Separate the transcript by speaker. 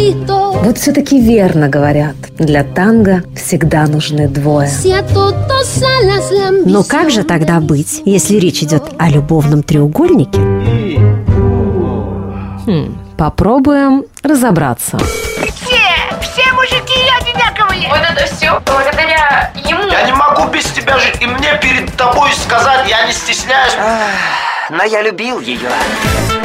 Speaker 1: Вот все-таки верно говорят, для танго всегда нужны двое.
Speaker 2: Но как же тогда быть, если речь идет о любовном треугольнике?
Speaker 1: Попробуем разобраться.
Speaker 3: Все мужики одинаковые.
Speaker 4: Вот это все благодаря ему.
Speaker 5: Я не могу без тебя жить, и мне перед тобой сказать, я не стесняюсь.
Speaker 6: Но я любил ее.